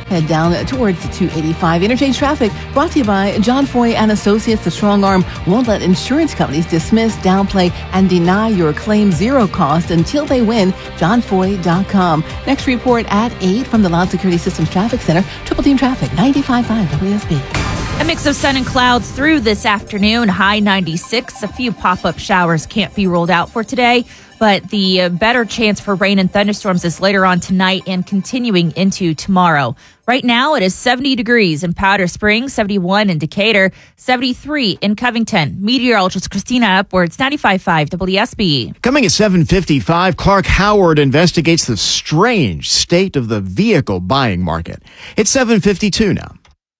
Head down towards the 285. Interchange traffic brought to you by John Foy and Associates. The strong arm won't let insurance companies dismiss, downplay, and deny your claim zero cost until they win. JohnFoy.com. Next report at 8 from the Loud Security Systems Traffic Center. Triple Team Traffic, 95.5 WSB. A mix of sun and clouds through this afternoon, high 96. A few pop-up showers can't be ruled out for today, but the better chance for rain and thunderstorms is later on tonight and continuing into tomorrow. Right now, it is 70 degrees in Powder Springs, 71 in Decatur, 73 in Covington. Meteorologist Christina Upwards, 95.5 WSB. Coming at 7:55, Clark Howard investigates the strange state of the vehicle buying market. It's 7:52 now.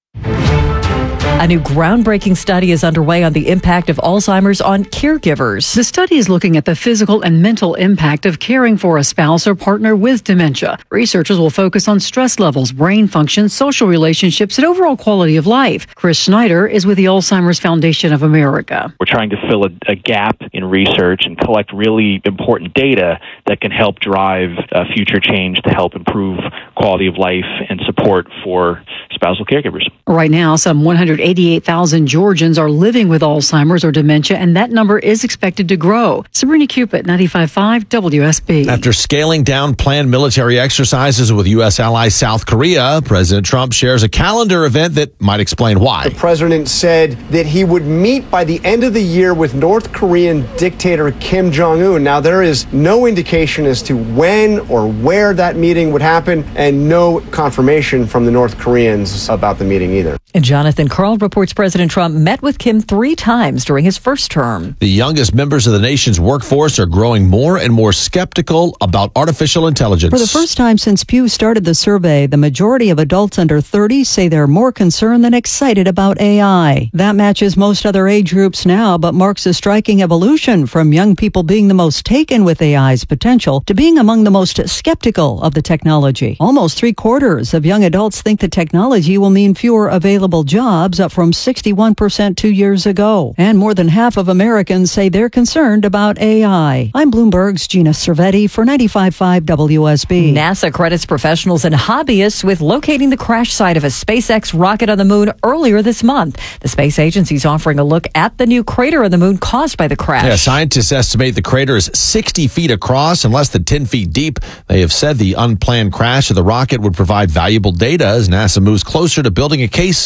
A new groundbreaking study is underway on the impact of Alzheimer's on caregivers. The study is looking at the physical and mental impact of caring for a spouse or partner with dementia. Researchers will focus on stress levels, brain function, social relationships, and overall quality of life. Chris Schneider is with the Alzheimer's Foundation of America. We're trying to fill a gap in research and collect really important data that can help drive future change to help improve quality of life and support for spousal caregivers. Right now, some 188,000 Georgians are living with Alzheimer's or dementia, and that number is expected to grow. Sabrina Cupid, 95.5 WSB. After scaling down planned military exercises with U.S. ally South Korea, President Trump shares a calendar event that might explain why. The president said that he would meet by the end of the year with North Korean dictator Kim Jong-un. Now, there is no indication as to when or where that meeting would happen, and no confirmation from the North Koreans about the meeting either. And Jonathan Karl reports President Trump met with Kim 3 times during his first term. The youngest members of the nation's workforce are growing more and more skeptical about artificial intelligence. For the first time since Pew started the survey, the majority of adults under 30 say they're more concerned than excited about AI. That matches most other age groups now, but marks a striking evolution from young people being the most taken with AI's potential to being among the most skeptical of the technology. Almost 3/4 of young adults think the technology will mean fewer available jobs, up from 61% 2 years ago. And more than half of Americans say they're concerned about AI. I'm Bloomberg's Gina Cervetti for 95.5 WSB. NASA credits professionals and hobbyists with locating the crash site of a SpaceX rocket on the moon earlier this month. The space agency is offering a look at the new crater on the moon caused by the crash. Yeah, scientists estimate the crater is 60 feet across and less than 10 feet deep. They have said the unplanned crash of the rocket would provide valuable data as NASA moves closer to building a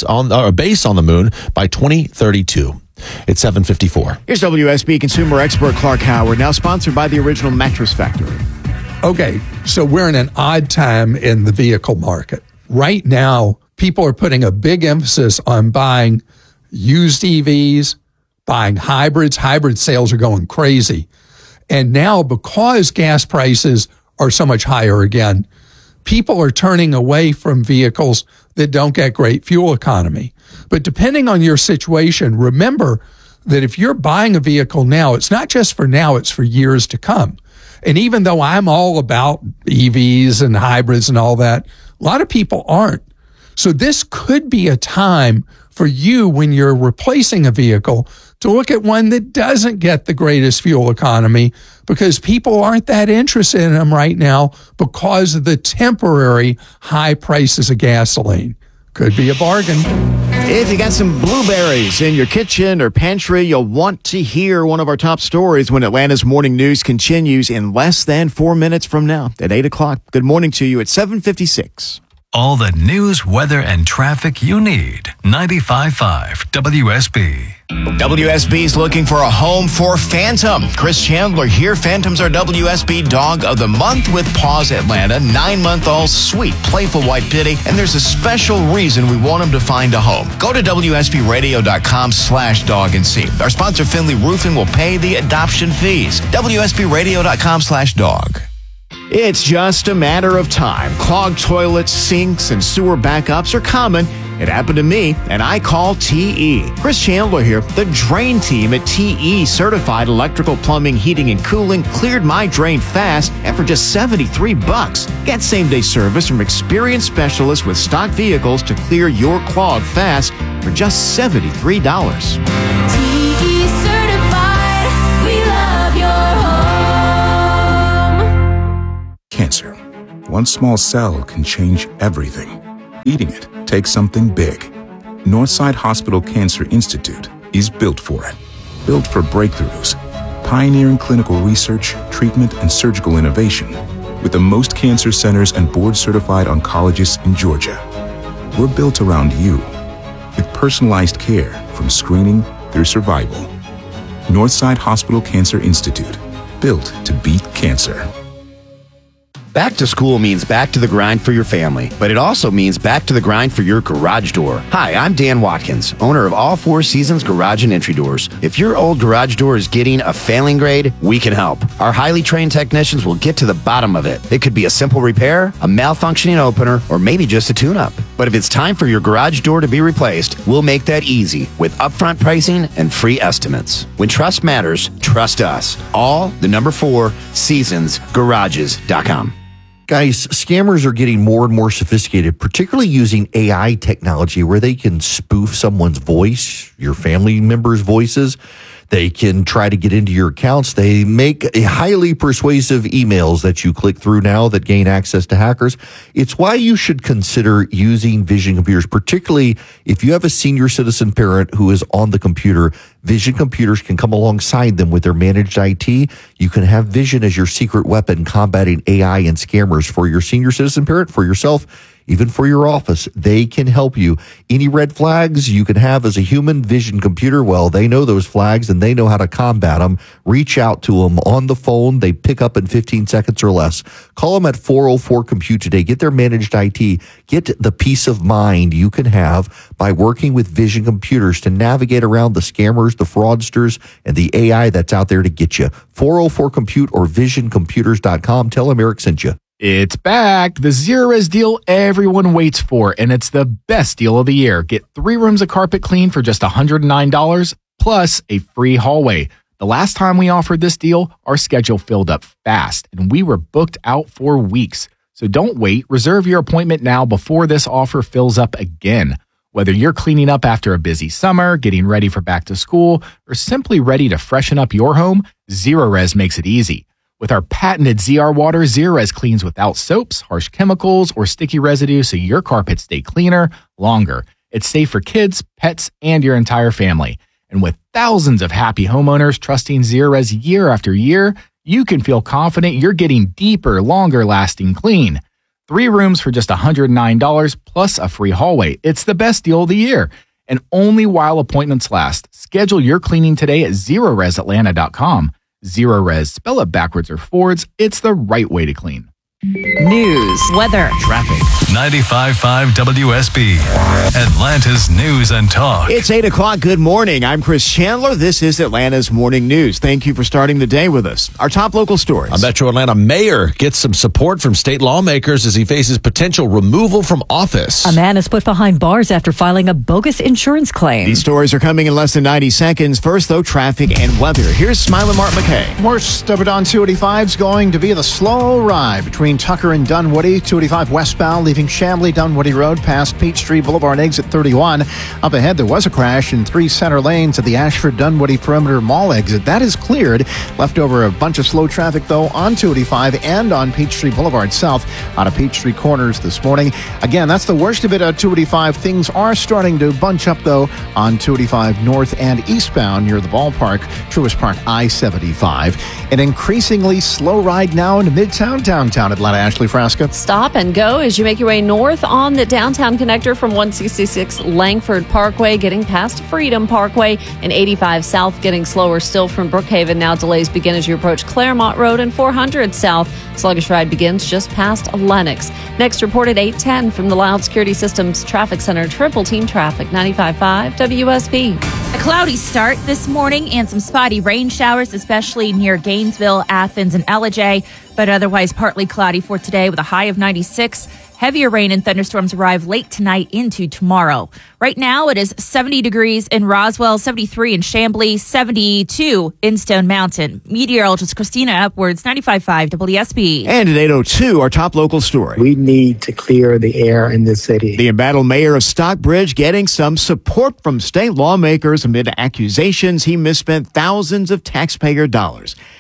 base on the moon by 2032. It's 7:54. Here's WSB consumer expert Clark Howard, now sponsored by the Original Mattress Factory. Okay, so we're in an odd time in the vehicle market. Right now, people are putting a big emphasis on buying used EVs, buying hybrids. Hybrid sales are going crazy. And now, because gas prices are so much higher again, people are turning away from vehicles that don't get great fuel economy. But depending on your situation, remember that if you're buying a vehicle now, it's not just for now, it's for years to come. And even though I'm all about EVs and hybrids and all that, a lot of people aren't. So this could be a time for you when you're replacing a vehicle to look at one that doesn't get the greatest fuel economy, because people aren't that interested in them right now because of the temporary high prices of gasoline. Could be a bargain. If you got some blueberries in your kitchen or pantry, you'll want to hear one of our top stories when Atlanta's Morning News continues in less than 4 minutes from now at 8 o'clock. Good morning to you at 7:56. All the news, weather, and traffic you need. 95.5 WSB. WSB's looking for a home for Phantom. Chris Chandler here. Phantom's our WSB Dog of the Month with Paws Atlanta. 9-month-old, sweet, playful white pitty. And there's a special reason we want him to find a home. Go to WSBradio.com/dog and see. Our sponsor, Finley Roofing, will pay the adoption fees. WSBradio.com/dog. It's just a matter of time. Clogged toilets, sinks, and sewer backups are common. It happened to me, and I call TE. Chris Chandler here. The drain team at TE Certified Electrical Plumbing, Heating, and Cooling cleared my drain fast and for just $73. Get same-day service from experienced specialists with stock vehicles to clear your clog fast for just $73. TE Certified, we love your home. Cancer. One small cell can change everything. Beating it takes something big. Northside Hospital Cancer Institute is built for it. Built for breakthroughs, pioneering clinical research, treatment, and surgical innovation with the most cancer centers and board-certified oncologists in Georgia. We're built around you with personalized care from screening through survival. Northside Hospital Cancer Institute, built to beat cancer. Back to school means back to the grind for your family, but it also means back to the grind for your garage door. Hi, I'm Dan Watkins, owner of All Four Seasons Garage and Entry Doors. If your old garage door is getting a failing grade, we can help. Our highly trained technicians will get to the bottom of it. It could be a simple repair, a malfunctioning opener, or maybe just a tune-up. But if it's time for your garage door to be replaced, we'll make that easy with upfront pricing and free estimates. When trust matters, trust us. All the number 4 seasonsgarages.com. Guys, scammers are getting more and more sophisticated, particularly using AI technology where they can spoof someone's voice, your family members' voices. They can try to get into your accounts. They make highly persuasive emails that you click through now that gain access to hackers. It's why you should consider using Vision Computers, particularly if you have a senior citizen parent who is on the computer. Vision Computers can come alongside them with their managed IT. You can have Vision as your secret weapon combating AI and scammers for your senior citizen parent, for yourself, even for your office. They can help you. Any red flags you can have as a human, Vision Computer, well, they know those flags and they know how to combat them. Reach out to them on the phone. They pick up in 15 seconds or less. Call them at 404-COMPUTE today. Get their managed IT. Get the peace of mind you can have by working with Vision Computers to navigate around the scammers, the fraudsters, and the AI that's out there to get you. 404-COMPUTE or visioncomputers.com. Tell them Eric sent you. It's back, the Zerorez deal everyone waits for, and it's the best deal of the year. Get 3 rooms of carpet clean for just $109, plus a free hallway. The last time we offered this deal, our schedule filled up fast, and we were booked out for weeks. So don't wait. Reserve your appointment now before this offer fills up again. Whether you're cleaning up after a busy summer, getting ready for back to school, or simply ready to freshen up your home, Zerorez makes it easy. With our patented ZR water, Zerorez cleans without soaps, harsh chemicals, or sticky residue so your carpets stay cleaner longer. It's safe for kids, pets, and your entire family. And with thousands of happy homeowners trusting Zerorez year after year, you can feel confident you're getting deeper, longer-lasting clean. 3 rooms for just $109 plus a free hallway. It's the best deal of the year. And only while appointments last. Schedule your cleaning today at ZerorezAtlanta.com. Zerorez, spell it backwards or forwards. It's the right way to clean. News, weather, traffic. 95.5 WSB, Atlanta's news and talk. It's 8 o'clock. Good morning. I'm Chris Chandler. This is Atlanta's Morning News. Thank you for starting the day with us. Our top local stories. A Metro Atlanta mayor gets some support from state lawmakers as he faces potential removal from office. A man is put behind bars after filing a bogus insurance claim. These stories are coming in less than 90 seconds. First, though, traffic and weather. Here's Smiling Mark McKay. Worst of it on 285 is going to be the slow ride between Tucker and Dunwoody. 285 westbound leaving Chamblee Dunwoody Road past Peachtree Boulevard exit 31. Up ahead, there was a crash in 3 center lanes at the Ashford Dunwoody Perimeter Mall exit. That is cleared. Left over a bunch of slow traffic, though, on 285 and on Peachtree Boulevard South out of Peachtree Corners this morning. Again, that's the worst of it on 285. Things are starting to bunch up, though, on 285 north and eastbound near the ballpark, Truist Park I-75. An increasingly slow ride now into Midtown, downtown Atlanta. Ashley Frasca. Stop and go as you make your way north on the downtown connector from 166 Langford Parkway, getting past Freedom Parkway, and 85 south getting slower still from Brookhaven. Now delays begin as you approach Claremont Road and 400 south. Sluggish ride begins just past Lenox. Next reported 810 from the Loud Security Systems Traffic Center. Triple team traffic, 95.5 WSB. A cloudy start this morning and some spotty rain showers, especially near Gainesville, Athens, and Ellijay, but otherwise partly cloudy for today with a high of 96. Heavier rain and thunderstorms arrive late tonight into tomorrow. Right now, it is 70 degrees in Roswell, 73 in Chamblee, 72 in Stone Mountain. Meteorologist Christina Upwards, 95.5 WSB. And at 8:02, our top local story. We need to clear the air in this city. The embattled mayor of Stockbridge getting some support from state lawmakers amid accusations he misspent thousands of taxpayer dollars.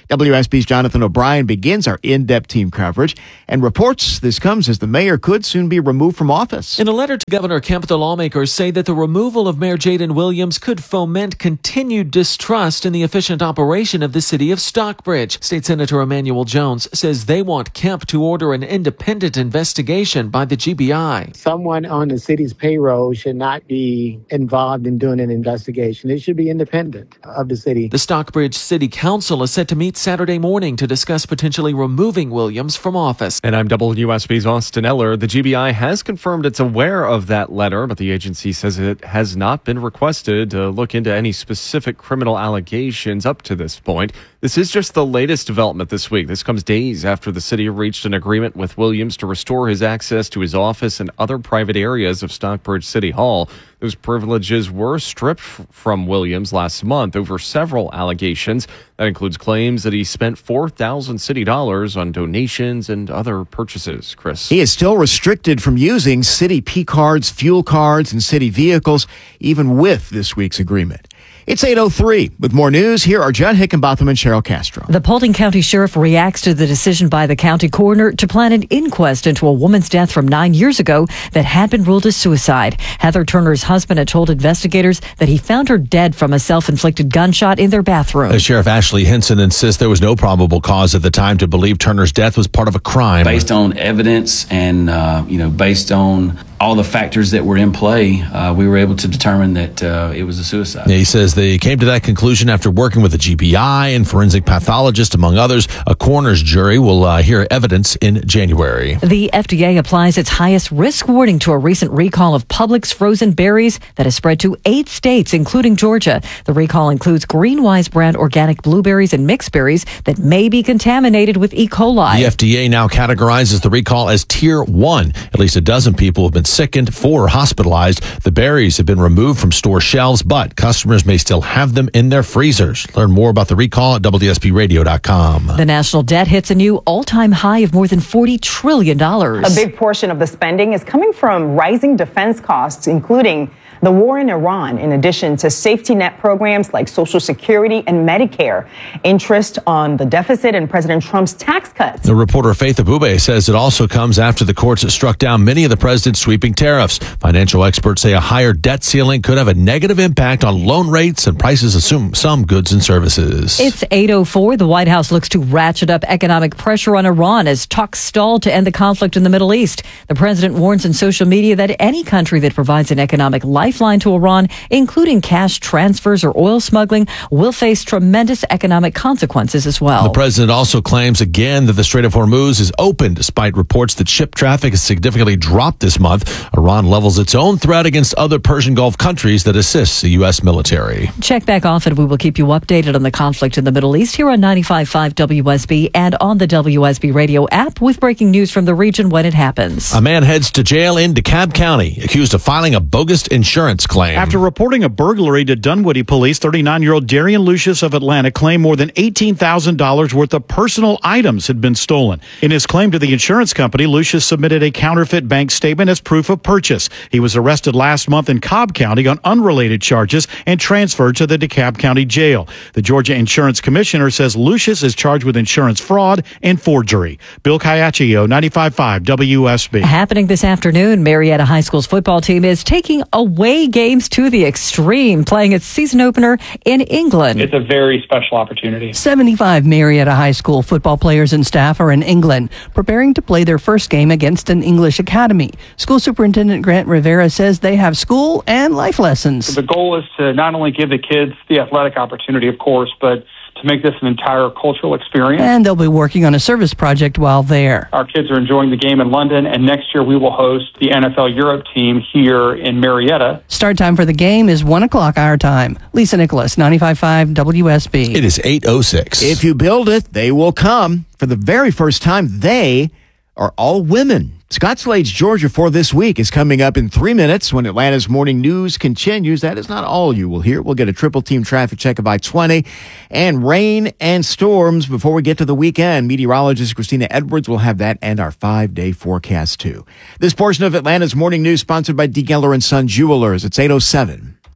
WSB's Jonathan O'Brien begins our in-depth team coverage and reports this comes as the mayor could soon be removed from office. In a letter to Governor Kemp, the lawmakers say that the removal of Mayor Jaden Williams could foment continued distrust in the efficient operation of the city of Stockbridge. State Senator Emmanuel Jones says they want Kemp to order an independent investigation by the GBI. Someone on the city's payroll should not be involved in doing an investigation. It should be independent of the city. The Stockbridge City Council is set to meet Saturday morning to discuss potentially removing Williams from office. And I'm WSB's Austin Eller. The GBI has confirmed it's aware of that letter, but the agency says it has not been requested to look into any specific criminal allegations up to this point. This is just the latest development this week. This comes days after the city reached an agreement with Williams to restore his access to his office and other private areas of Stockbridge City Hall. Those privileges were stripped from Williams last month over several allegations. That includes claims that he spent $4,000 city dollars on donations and other purchases. Chris. He is still restricted from using city P cards, fuel cards, and city vehicles, even with this week's agreement. It's 8:03. With more news, here are Judd Hickenbotham and Cheryl Castro. The Paulding County Sheriff reacts to the decision by the county coroner to plan an inquest into a woman's death from 9 years ago that had been ruled as suicide. Heather Turner's husband had told investigators that he found her dead from a self-inflicted gunshot in their bathroom. Sheriff Ashley Henson insists there was no probable cause at the time to believe Turner's death was part of a crime. Based on evidence and, based on all the factors that were in play, we were able to determine that it was a suicide. He says they came to that conclusion after working with the GBI and forensic pathologist, among others. A coroner's jury will hear evidence in January. The FDA applies its highest risk warning to a recent recall of Publix frozen berries that has spread to 8 states, including Georgia. The recall includes Greenwise brand organic blueberries and mixed berries that may be contaminated with E. coli. The FDA now categorizes the recall as Tier 1. At least a dozen people have been sickened, 4 are hospitalized. The berries have been removed from store shelves, but customers may still have them in their freezers. Learn more about the recall at WSBRadio.com. The national debt hits a new all-time high of more than $40 trillion. A big portion of the spending is coming from rising defense costs, including the war in Iran, in addition to safety net programs like Social Security and Medicare, interest on the deficit, and President Trump's tax cuts. The reporter Faith Abube says it also comes after the courts struck down many of the president's sweeping tariffs. Financial experts say a higher debt ceiling could have a negative impact on loan rates and prices of some goods and services. It's 8:04. The White House looks to ratchet up economic pressure on Iran as talks stall to end the conflict in the Middle East. The president warns in social media that any country that provides an economic lifeline to Iran, including cash transfers or oil smuggling, will face tremendous economic consequences as well. The president also claims again that the Strait of Hormuz is open, despite reports that ship traffic has significantly dropped this month. Iran levels its own threat against other Persian Gulf countries that assist the U.S. military. Check back often. We will keep you updated on the conflict in the Middle East here on 95.5 WSB and on the WSB radio app with breaking news from the region when it happens. A man heads to jail in DeKalb County, accused of filing a bogus insurance claim. After reporting a burglary to Dunwoody police, 39-year-old Darian Lucius of Atlanta claimed more than $18,000 worth of personal items had been stolen. In his claim to the insurance company, Lucius submitted a counterfeit bank statement as proof of purchase. He was arrested last month in Cobb County on unrelated charges and transferred to the DeKalb County Jail. The Georgia Insurance Commissioner says Lucius is charged with insurance fraud and forgery. Bill Caiaccio, 95.5 WSB. Happening this afternoon, Marietta High School's football team is taking away games to the extreme, playing its season opener in England. It's a very special opportunity. 75 Marietta High School football players and staff are in England, preparing to play their first game against an English academy. School Superintendent Grant Rivera says they have school and life lessons. The goal is to not only give the kids the athletic opportunity, of course, but to make this an entire cultural experience. And they'll be working on a service project while there. Our kids are enjoying the game in London, and next year we will host the NFL Europe team here in Marietta. Start time for the game is 1 o'clock our time. Lisa Nicholas, 95.5 WSB. It is 8:06. If you build it, they will come. For the very first time, they are all women. Scottsdale's Georgia for this week is coming up in 3 minutes when Atlanta's morning news continues. That is not all you will hear. We'll get a triple team traffic check of I-20 and rain and storms before we get to the weekend. Meteorologist Christina Edwards will have that and our 5-day forecast too. This portion of Atlanta's morning news sponsored by D. Geller & Son Jewelers. It's 8:07.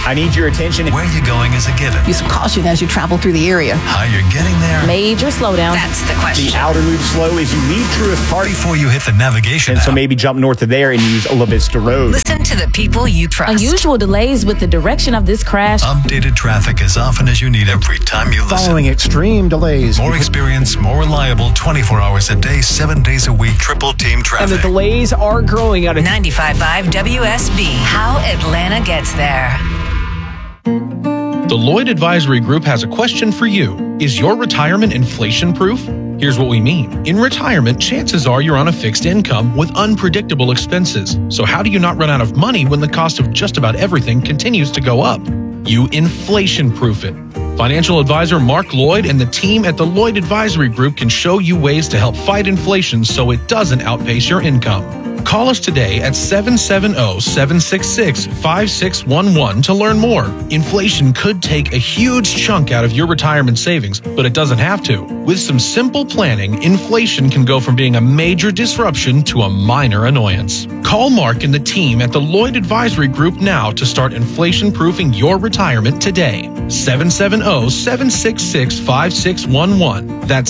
I need your attention. Where you're going is a given. Use some caution as you travel through the area. How you're getting there. Major slowdown. That's the question. The outer loop slow as you leave Truist Park. Before you hit the navigation And so maybe jump north of there and use La Vista Road. Listen to the people you trust. Unusual delays with the direction of this crash. Updated traffic as often as you need every time you listen. Following extreme delays. More experience, more reliable, 24 hours a day, 7 days a week, triple team traffic. And the delays are growing out of 95.5 WSB. How Atlanta gets there. The Lloyd Advisory Group has a question for you. Is your retirement inflation-proof? Here's what we mean. In retirement, chances are you're on a fixed income with unpredictable expenses. So how do you not run out of money when the cost of just about everything continues to go up? You inflation-proof it. Financial advisor Mark Lloyd and the team at the Lloyd Advisory Group can show you ways to help fight inflation so it doesn't outpace your income. Call us today at 770-766-5611 to learn more. Inflation could take a huge chunk out of your retirement savings, but it doesn't have to. With some simple planning, inflation can go from being a major disruption to a minor annoyance. Call Mark and the team at the Lloyd Advisory Group now to start inflation-proofing your retirement today. 770-766-5611. That's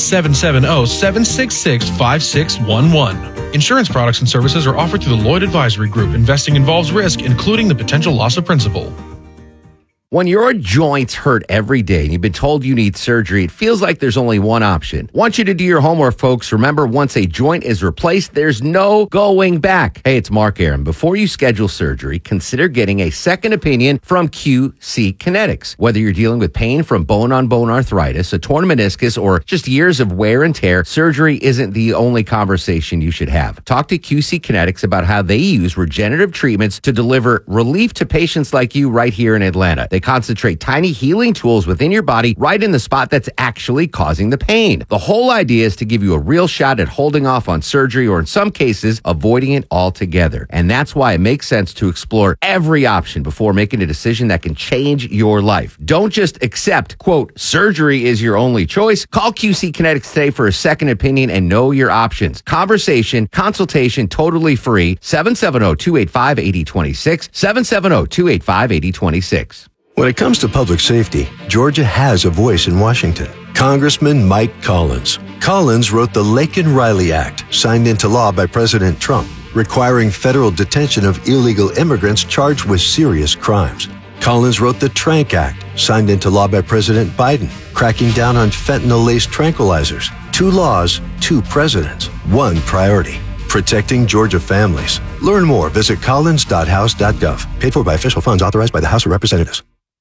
770-766-5611. Insurance products and services are offered through the Lloyd Advisory Group. Investing involves risk, including the potential loss of principal. When your joints hurt every day and you've been told you need surgery, it feels like there's only one option. Want you to do your homework, folks. Remember, once a joint is replaced, there's no going back. Hey, it's Mark Aaron. Before you schedule surgery, consider getting a second opinion from QC Kinetics. Whether you're dealing with pain from bone-on-bone arthritis, a torn meniscus, or just years of wear and tear, surgery isn't the only conversation you should have. Talk to QC Kinetics about how they use regenerative treatments to deliver relief to patients like you right here in Atlanta. They concentrate tiny healing tools within your body right in the spot that's actually causing the pain. The whole idea is to give you a real shot at holding off on surgery, or in some cases, avoiding it altogether. And that's why it makes sense to explore every option before making a decision that can change your life. Don't just accept, quote, surgery is your only choice. Call QC Kinetics today for a second opinion and know your options. Conversation, consultation, totally free. 770-285-8026. 770-285-8026. When it comes to public safety, Georgia has a voice in Washington. Congressman Mike Collins. Collins wrote the Laken-Riley Act, signed into law by President Trump, requiring federal detention of illegal immigrants charged with serious crimes. Collins wrote the Trank Act, signed into law by President Biden, cracking down on fentanyl-laced tranquilizers. 2 laws, 2 presidents, 1 priority. Protecting Georgia families. Learn more. Visit collins.house.gov. Paid for by official funds authorized by the House of Representatives.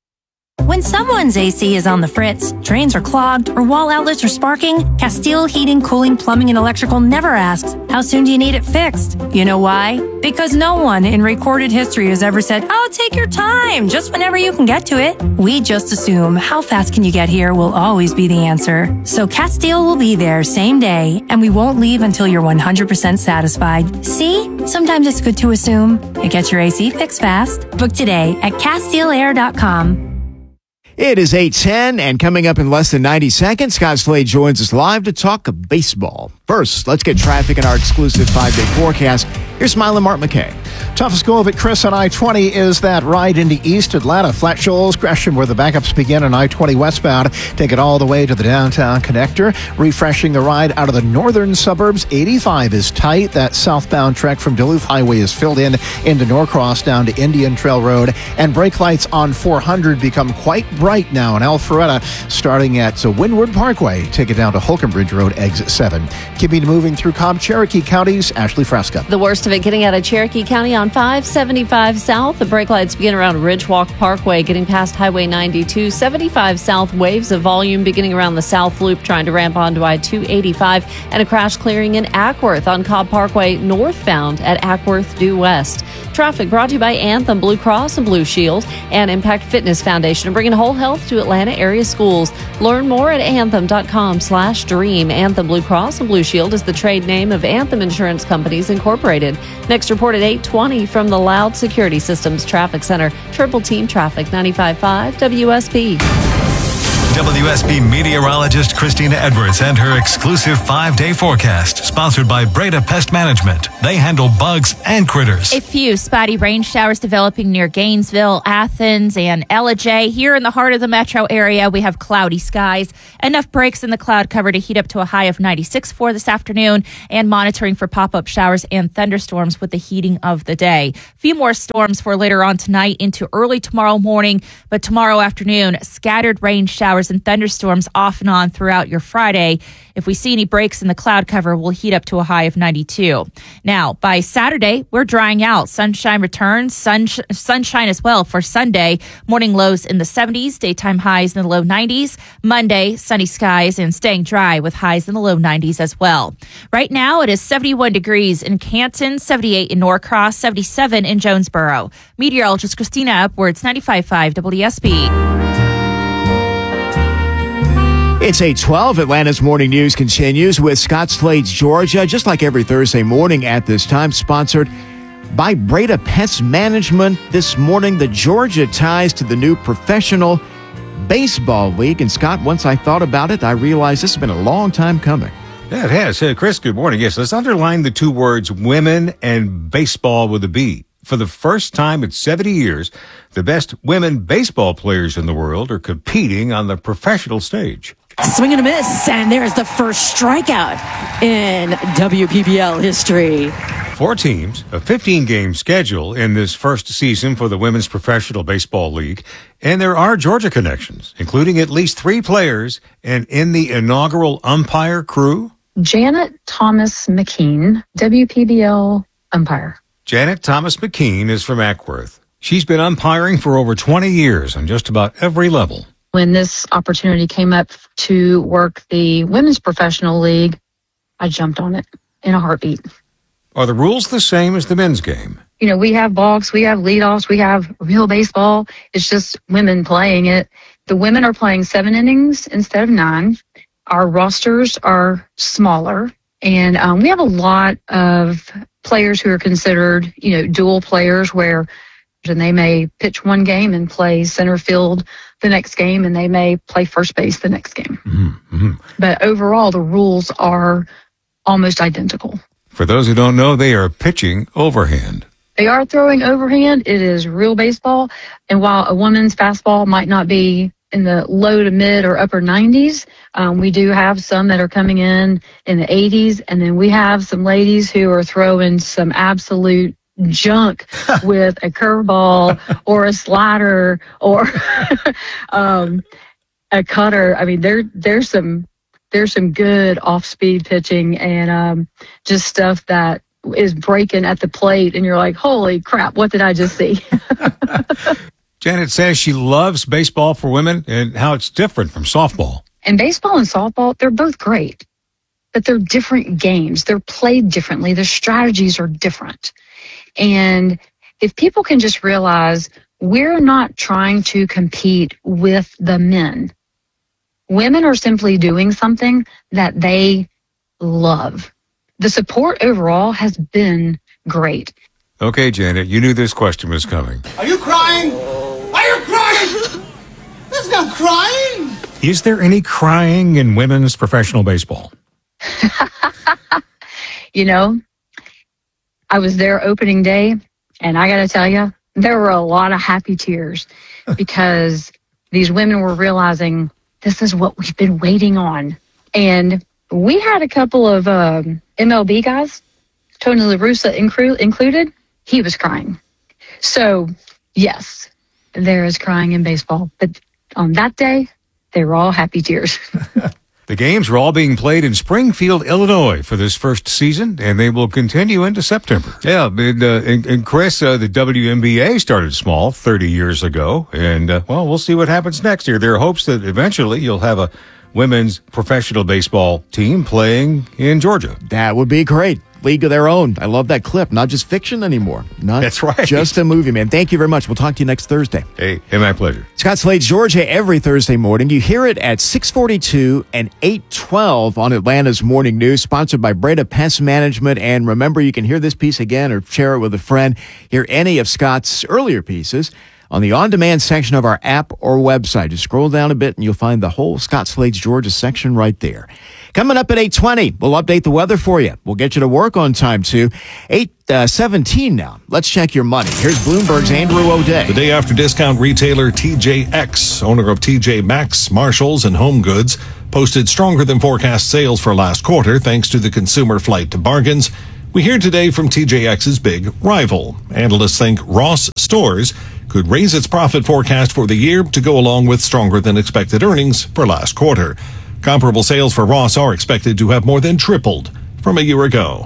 When someone's AC is on the fritz, drains are clogged, or wall outlets are sparking, Castile Heating, Cooling, Plumbing, and Electrical never asks, how soon do you need it fixed? You know why? Because no one in recorded history has ever said, oh, take your time, just whenever you can get to it. We just assume how fast can you get here will always be the answer. So Castile will be there same day, and we won't leave until you're 100% satisfied. See? Sometimes it's good to assume. It gets your AC fixed fast. Book today at CastileAir.com. It is 8:10, and coming up in less than 90 seconds, Scott Slade joins us live to talk baseball. First, let's get traffic in our exclusive 5-day forecast. Here's smiling Mark McKay. Toughest go of it, Chris, on I-20 is that ride into East Atlanta. Flat Shoals, Gresham, where the backups begin on I-20 westbound. Take it all the way to the downtown connector. Refreshing the ride out of the northern suburbs. 85 is tight. That southbound trek from Duluth Highway is filled in into Norcross down to Indian Trail Road. And brake lights on 400 become quite bright now in Alpharetta, starting at Windward Parkway. Take it down to Holcomb Bridge Road, exit 7. Keeping moving through Cobb, Cherokee counties. Ashley Fresca. The worst of it getting out of Cherokee County on 575 South. The brake lights begin around Ridgewalk Parkway, getting past Highway 92. 75 South, waves of volume beginning around the South Loop, trying to ramp onto I-285. And a crash clearing in Ackworth on Cobb Parkway, northbound at Ackworth due west. Traffic brought to you by Anthem, Blue Cross and Blue Shield, and Impact Fitness Foundation, bringing whole health to Atlanta area schools. Learn more at anthem.com/dream. Anthem Blue Cross and Blue Shield is the trade name of Anthem Insurance Companies Incorporated. Next report at 8:20 from the Loud Security Systems Traffic Center. Triple Team Traffic, 95.5 WSB. WSB meteorologist Christina Edwards and her exclusive 5-day forecast, sponsored by Breda Pest Management. They handle bugs and critters. A few spotty rain showers developing near Gainesville, Athens, and Ellijay. Here in the heart of the metro area, we have cloudy skies. Enough breaks in the cloud cover to heat up to a high of 96 for this afternoon, and monitoring for pop-up showers and thunderstorms with the heating of the day. A few more storms for later on tonight into early tomorrow morning, but tomorrow afternoon, scattered rain showers and thunderstorms off and on throughout your Friday. If we see any breaks in the cloud cover, we'll heat up to a high of 92. Now, by Saturday, we're drying out. Sunshine returns, sunshine as well for Sunday. Morning lows in the 70s, daytime highs in the low 90s. Monday, sunny skies and staying dry with highs in the low 90s as well. Right now, it is 71 degrees in Canton, 78 in Norcross, 77 in Jonesboro. Meteorologist Christina Edwards, 95.5 WSB. It's 8:12. Atlanta's Morning News continues with Scott Slade's Georgia, just like every Thursday morning at this time, sponsored by Breda Pest Management. This morning, the Georgia ties to the new Professional Baseball League. And Scott, once I thought about it, I realized this has been a long time coming. Yeah, it has. Chris, good morning. Yes, let's underline the two words women and baseball with a B. For the first time in 70 years, the best women baseball players in the world are competing on the professional stage. Swing and a miss, and there's the first strikeout in WPBL history. 4 teams, a 15-game schedule in this first season for the Women's Professional Baseball League, and there are Georgia connections, including at least 3 players, and in the inaugural umpire crew, Janet Thomas McKean, WPBL umpire. Janet Thomas McKean is from Ackworth. She's been umpiring for over 20 years on just about every level. When this opportunity came up to work the Women's Professional League, I jumped on it in a heartbeat. Are the rules the same as the men's game? You know, we have balks, we have leadoffs, we have real baseball. It's just women playing it. The women are playing 7 innings instead of 9. Our rosters are smaller, and we have a lot of players who are considered, dual players, where and they may pitch one game and play center field the next game, and they may play first base the next game. Mm-hmm. But overall, the rules are almost identical. For those who don't know, they are pitching overhand. They are throwing overhand. It is real baseball. And while a woman's fastball might not be in the low to mid or upper 90s, we do have some that are coming in the 80s. And then we have some ladies who are throwing some absolute junk with a curveball or a slider or a cutter. I mean, there's some good off-speed pitching and just stuff that is breaking at the plate, and you're like, holy crap, what did I just see? Janet says she loves baseball for women and how it's different from softball. And baseball and softball, they're both great, but they're different games. They're played differently. The strategies are different. And if people can just realize we're not trying to compete with the men. Women are simply doing something that they love. The support overall has been great. Okay, Janet, you knew this question was coming. Are you crying? Are you crying? There's no crying. Is there any crying in women's professional baseball? I was there opening day, and I got to tell you, there were a lot of happy tears because these women were realizing this is what we've been waiting on. And we had a couple of MLB guys, Tony La Russa included. He was crying. So, yes, there is crying in baseball. But on that day, they were all happy tears. The games are all being played in Springfield, Illinois for this first season, and they will continue into September. Yeah, and Chris, the WNBA started small 30 years ago, and, we'll see what happens next year. There are hopes that eventually you'll have a women's professional baseball team playing in Georgia. That would be great. League of their own. I love that clip. Not just fiction anymore. That's right. Just a movie, man. Thank you very much. We'll talk to you next Thursday. Hey, my pleasure. Scott Slade's Georgia every Thursday morning. You hear it at 6:42 and 8:12 on Atlanta's Morning News, sponsored by Breda Pest Management. And remember, you can hear this piece again or share it with a friend. Hear any of Scott's earlier pieces on the on-demand section of our app or website. Just scroll down a bit and you'll find the whole Scott Slade's Georgia section right there. Coming up at 8:20, we'll update the weather for you. We'll get you to work on time, too. 8:17 now. Let's check your money. Here's Bloomberg's Andrew O'Day. The day after discount retailer TJX, owner of TJ Maxx, Marshalls, and Home Goods, posted stronger than forecast sales for last quarter thanks to the consumer flight to bargains. We hear today from TJX's big rival. Analysts think Ross Stores could raise its profit forecast for the year to go along with stronger than expected earnings for last quarter. Comparable sales for Ross are expected to have more than tripled from a year ago.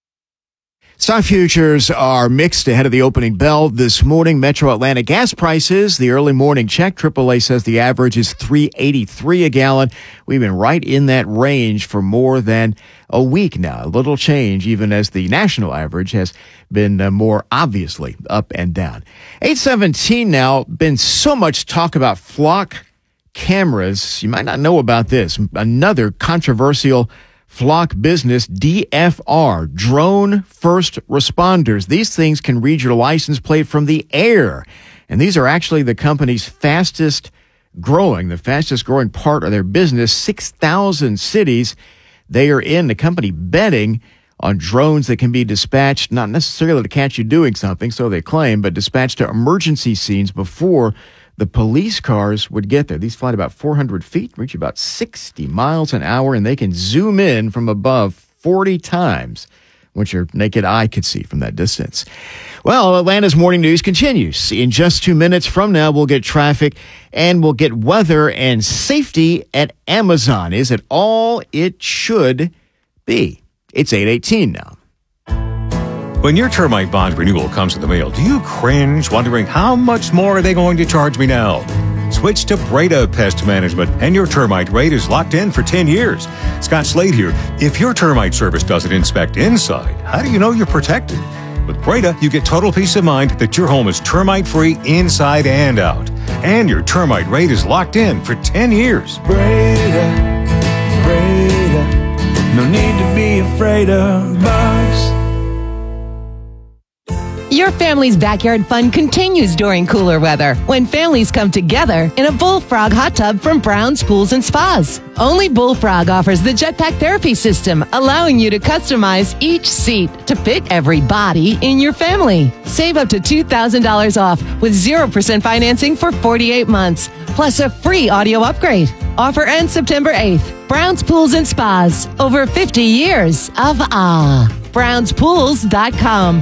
Stock futures are mixed ahead of the opening bell this morning. Metro Atlanta gas prices, the early morning check, AAA says the average is $3.83 a gallon. We've been right in that range for more than a week now. A little change, even as the national average has been more obviously up and down. 8:17 now. Been so much talk about flock cameras. You might not know about this. Another controversial flock business, DFR, drone first responders. These things can read your license plate from the air. And these are actually the company's fastest growing part of their business. 6,000 cities they are in. The company betting on drones that can be dispatched, not necessarily to catch you doing something, so they claim, but dispatched to emergency scenes before the police cars would get there. These fly about 400 feet, reach about 60 miles an hour, and they can zoom in from above 40 times, which your naked eye could see from that distance. Well, Atlanta's morning news continues. In just 2 minutes from now, we'll get traffic and we'll get weather and safety at Amazon. Is it all it should be? It's 8:18 now. When your termite bond renewal comes in the mail, do you cringe, wondering how much more are they going to charge me now? Switch to Breda Pest Management, and your termite rate is locked in for 10 years. Scott Slade here. If your termite service doesn't inspect inside, how do you know you're protected? With Breda, you get total peace of mind that your home is termite-free inside and out. And your termite rate is locked in for 10 years. Breda, no need to be afraid of bugs. Your family's backyard fun continues during cooler weather when families come together in a Bullfrog hot tub from Brown's Pools and Spas. Only Bullfrog offers the Jetpack Therapy system, allowing you to customize each seat to fit every body in your family. Save up to $2,000 off with 0% financing for 48 months, plus a free audio upgrade. Offer ends September 8th. Brown's Pools and Spas. Over 50 years of awe. BrownsPools.com.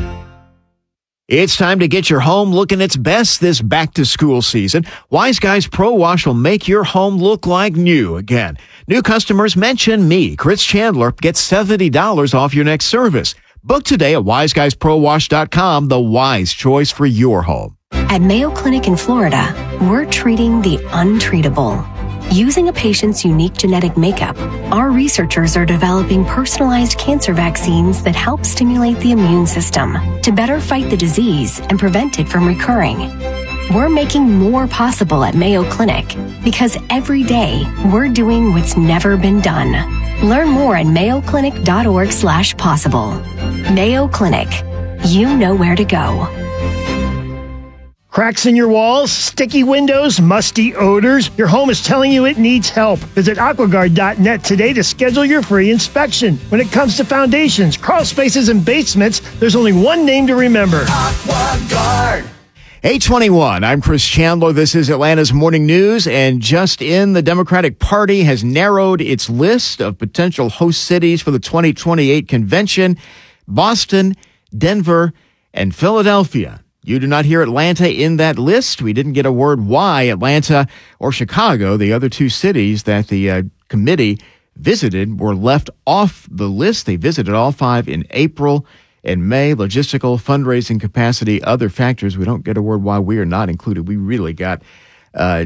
It's time to get your home looking its best this back-to-school season. Wise Guys Pro Wash will make your home look like new again. New customers mention me, Chris Chandler, get $70 off your next service. Book today at wiseguysprowash.com, the wise choice for your home. At Mayo Clinic in Florida, we're treating the untreatable. Using a patient's unique genetic makeup, our researchers are developing personalized cancer vaccines that help stimulate the immune system to better fight the disease and prevent it from recurring. We're making more possible at Mayo Clinic because every day we're doing what's never been done. Learn more at mayoclinic.org/possible. Mayo Clinic. You know where to go. Cracks in your walls, sticky windows, musty odors. Your home is telling you it needs help. Visit aquaguard.net today to schedule your free inspection. When it comes to foundations, crawl spaces, and basements, there's only one name to remember. AquaGuard. 8:21. I'm Chris Chandler. This is Atlanta's Morning News. And just in, the Democratic Party has narrowed its list of potential host cities for the 2028 convention. Boston, Denver, and Philadelphia. You do not hear Atlanta in that list. We didn't get a word why Atlanta or Chicago, the other two cities that the committee visited, were left off the list. They visited all five in April and May. Logistical, fundraising capacity, other factors. We don't get a word why we are not included. We really got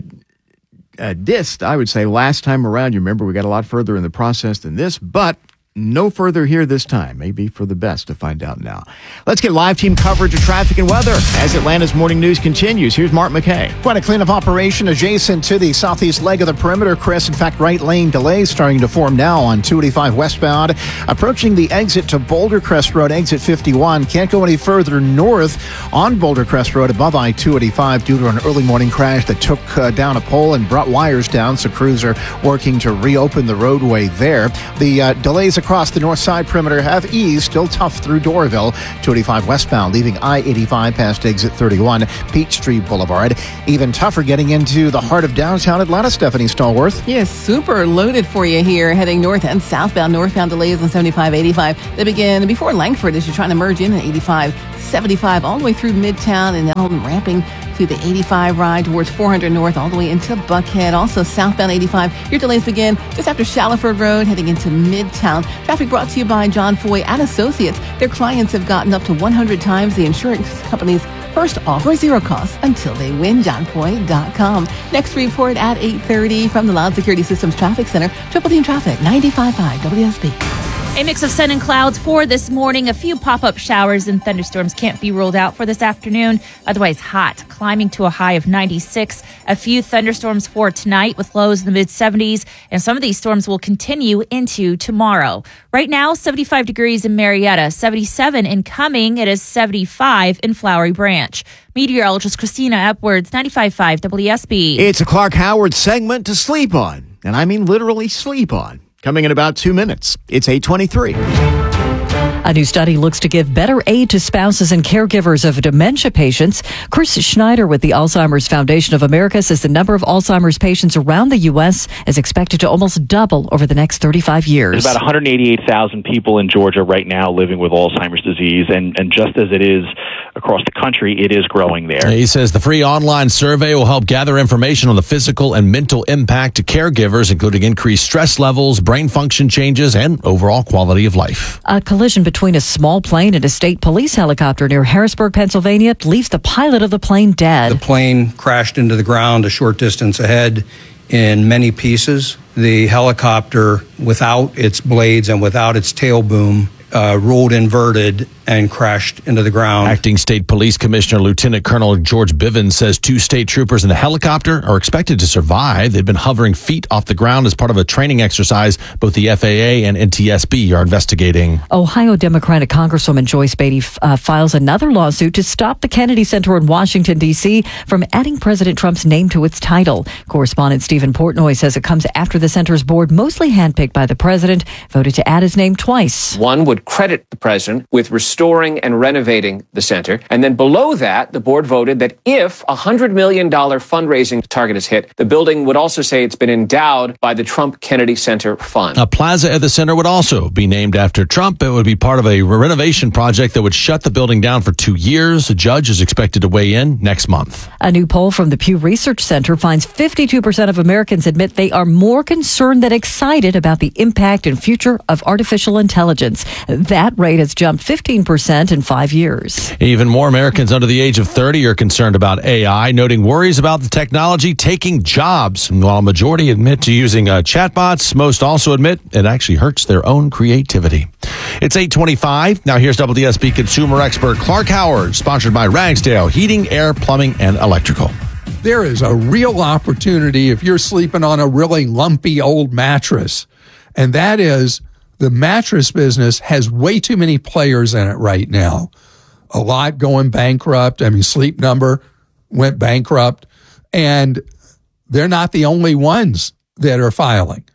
dissed, I would say, last time around. You remember we got a lot further in the process than this, but No further here this time. Maybe for the best to find out now. Let's get live team coverage of traffic and weather as Atlanta's morning news continues. Here's Mark McKay. Quite a cleanup operation adjacent to the southeast leg of the perimeter, Chris. In fact, right lane delays starting to form now on 285 westbound. Approaching the exit to Boulder Crest Road, exit 51. Can't go any further north on Boulder Crest Road above I-285 due to an early morning crash that took down a pole and brought wires down. So crews are working to reopen the roadway there. The delays across the north side perimeter have eased, still tough through Doraville, 285 westbound, leaving I-85 past exit 31, Peachtree Boulevard. Even tougher getting into the heart of downtown Atlanta, Stephanie Stallworth. Yes, super loaded for you here, heading north and southbound. Northbound delays on 75, 85. They begin before Langford as you're trying to merge in at 85, 75, all the way through Midtown and then ramping to the 85 ride towards 400 North all the way into Buckhead. Also southbound 85. Your delays begin just after Shallowford Road heading into Midtown. Traffic brought to you by John Foy and Associates. Their clients have gotten up to 100 times the insurance company's first offer, zero cost until they win. JohnFoy.com. Next report at 8:30 from the Loud Security Systems Traffic Center. Triple Team Traffic, 95.5 WSB. A mix of sun and clouds for this morning. A few pop-up showers and thunderstorms can't be ruled out for this afternoon. Otherwise hot, climbing to a high of 96. A few thunderstorms for tonight with lows in the mid-70s. And some of these storms will continue into tomorrow. Right now, 75 degrees in Marietta, 77 in Cumming. It is 75 in Flowery Branch. Meteorologist Christina Epwards, 95.5 WSB. It's a Clark Howard segment to sleep on. And I mean literally sleep on. Coming in about 2 minutes. It's 8:23. A new study looks to give better aid to spouses and caregivers of dementia patients. Chris Schneider with the Alzheimer's Foundation of America says the number of Alzheimer's patients around the U.S. is expected to almost double over the next 35 years. There's about 188,000 people in Georgia right now living with Alzheimer's disease, and just as it is across the country, it is growing there. He says the free online survey will help gather information on the physical and mental impact to caregivers, including increased stress levels, brain function changes, and overall quality of life. A collision between a small plane and a state police helicopter near Harrisburg, Pennsylvania, leaves the pilot of the plane dead. The plane crashed into the ground a short distance ahead in many pieces. The helicopter, without its blades and without its tail boom, rolled inverted and crashed into the ground. Acting State Police Commissioner Lieutenant Colonel George Bivens says 2 state troopers in the helicopter are expected to survive. They've been hovering feet off the ground as part of a training exercise. Both the FAA and NTSB are investigating. Ohio Democratic Congresswoman Joyce Beatty files another lawsuit to stop the Kennedy Center in Washington, D.C. from adding President Trump's name to its title. Correspondent Stephen Portnoy says it comes after the center's board, mostly handpicked by the president, voted to add his name twice. One would credit the president with restoring and renovating the center. And then below that, the board voted that if a $100 million fundraising target is hit, the building would also say it's been endowed by the Trump Kennedy Center Fund. A plaza at the center would also be named after Trump. It would be part of a renovation project that would shut the building down for 2 years. A judge is expected to weigh in next month. A new poll from the Pew Research Center finds 52% of Americans admit they are more concerned than excited about the impact and future of artificial intelligence. That rate has jumped 15% in 5 years. Even more Americans under the age of 30 are concerned about AI, noting worries about the technology taking jobs. And while a majority admit to using chatbots, most also admit it actually hurts their own creativity. It's 8:25. Now here's WSB consumer expert Clark Howard, sponsored by Ragsdale Heating, Air, Plumbing, and Electrical. There is a real opportunity if you're sleeping on a really lumpy old mattress, and that is the mattress business has way too many players in it right now. A lot going bankrupt. I mean, Sleep Number went bankrupt, and they're not the only ones that are filing.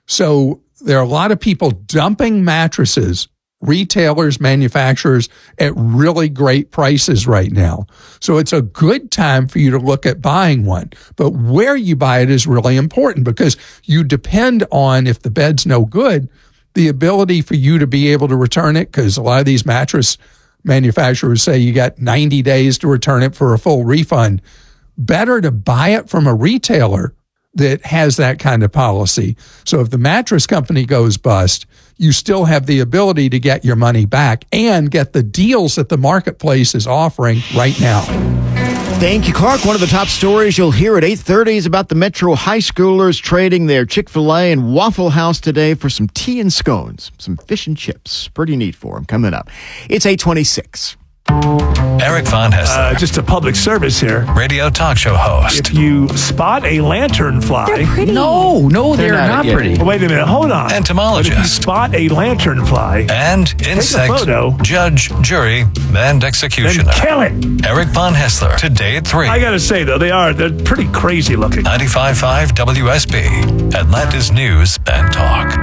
So there are a lot of people dumping mattresses, retailers, manufacturers, at really great prices right now. So it's a good time for you to look at buying one. But where you buy it is really important because you depend on, if the bed's no good, the ability for you to be able to return it, because a lot of these mattress manufacturers say you got 90 days to return it for a full refund. Better to buy it from a retailer that has that kind of policy. So if the mattress company goes bust, you still have the ability to get your money back and get the deals that the marketplace is offering right now. Thank you, Clark. One of the top stories you'll hear at 8:30 is about the Metro high schoolers trading their Chick-fil-A and Waffle House today for some tea and scones, some fish and chips. Pretty neat for them. Coming up. It's 8:26. Eric Von Hessler. Just a public service here. Radio talk show host. If you spot a lanternfly. They're pretty. No, they're not pretty. Well, wait a minute, hold on. Entomologist. But if you spot a lanternfly. And insect. Take a photo. Judge, jury, and executioner. Then kill it. Eric Von Hessler. Today at 3. I gotta say, though, they're pretty crazy looking. 95.5 WSB. Atlanta's News and Talk.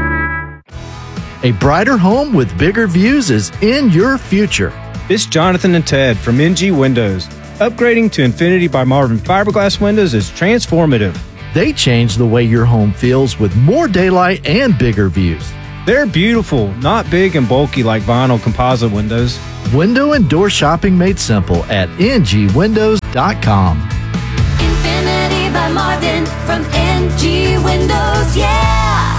A brighter home with bigger views is in your future. It's Jonathan and Ted from NG Windows. Upgrading to Infinity by Marvin fiberglass windows is transformative. They change the way your home feels with more daylight and bigger views. They're beautiful, not big and bulky like vinyl composite windows. Window and door shopping made simple at ngwindows.com. Infinity by Marvin from NG Windows, yeah!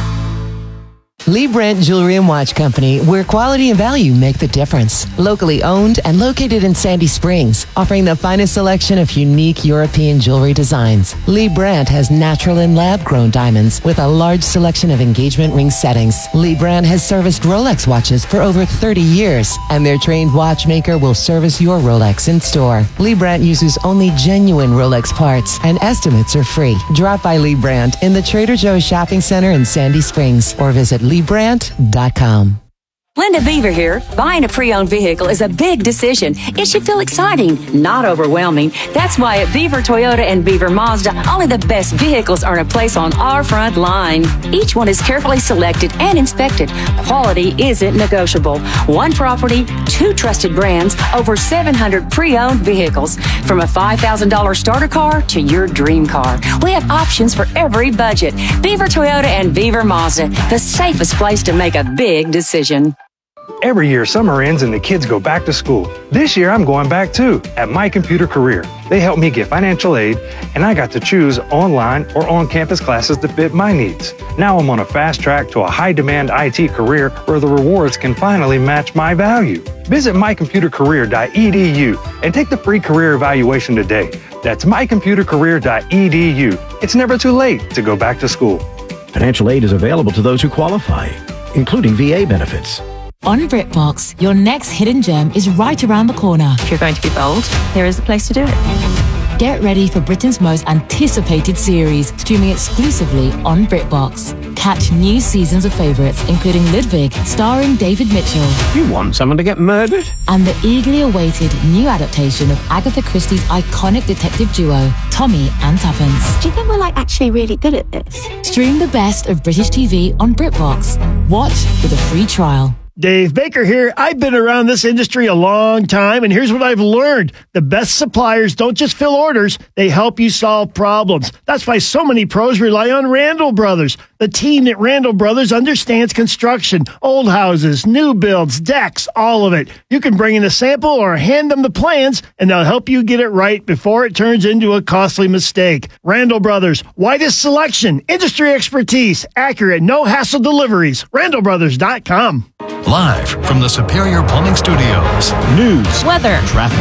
Lee Brandt Jewelry and Watch Company, where quality and value make the difference. Locally owned and located in Sandy Springs, offering the finest selection of unique European jewelry designs. Lee Brandt has natural and lab-grown diamonds with a large selection of engagement ring settings. Lee Brandt has serviced Rolex watches for over 30 years, and their trained watchmaker will service your Rolex in store. Lee Brandt uses only genuine Rolex parts, and estimates are free. Drop by Lee Brandt in the Trader Joe's Shopping Center in Sandy Springs, or visit LeeBrandt.com. Linda Beaver here. Buying a pre-owned vehicle is a big decision. It should feel exciting, not overwhelming. That's why at Beaver Toyota and Beaver Mazda, only the best vehicles earn a place on our front line. Each one is carefully selected and inspected. Quality isn't negotiable. One property, 2 trusted brands, over 700 pre-owned vehicles. From a $5,000 starter car to your dream car. We have options for every budget. Beaver Toyota and Beaver Mazda, the safest place to make a big decision. Every year, summer ends and the kids go back to school. This year, I'm going back too, at My Computer Career. They helped me get financial aid, and I got to choose online or on-campus classes that fit my needs. Now I'm on a fast track to a high-demand IT career where the rewards can finally match my value. Visit mycomputercareer.edu and take the free career evaluation today. That's mycomputercareer.edu. It's never too late to go back to school. Financial aid is available to those who qualify, including VA benefits. On BritBox, your next hidden gem is right around the corner. If you're going to be bold, here is the place to do it. Get ready for Britain's most anticipated series, streaming exclusively on BritBox. Catch new seasons of favourites, including Ludwig, starring David Mitchell. You want someone to get murdered? And the eagerly awaited new adaptation of Agatha Christie's iconic detective duo, Tommy and Tuppence. Do you think we're actually really good at this? Stream the best of British TV on BritBox. Watch with a free trial. Dave Baker here. I've been around this industry a long time, and here's what I've learned. The best suppliers don't just fill orders, they help you solve problems. That's why so many pros rely on Randall Brothers. The team at Randall Brothers understands construction, old houses, new builds, decks, all of it. You can bring in a sample or hand them the plans, and they'll help you get it right before it turns into a costly mistake. Randall Brothers, widest selection, industry expertise, accurate, no-hassle deliveries. RandallBrothers.com. Live from the Superior Plumbing Studios. News, weather, traffic.